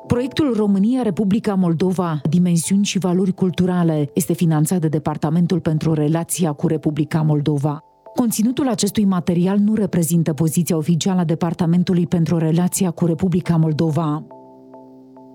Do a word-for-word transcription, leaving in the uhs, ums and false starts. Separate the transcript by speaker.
Speaker 1: Proiectul România-Republica Moldova, dimensiuni și valori culturale, este finanțat de Departamentul pentru Relația cu Republica Moldova. Conținutul acestui material nu reprezintă poziția oficială a Departamentului pentru Relația cu Republica Moldova.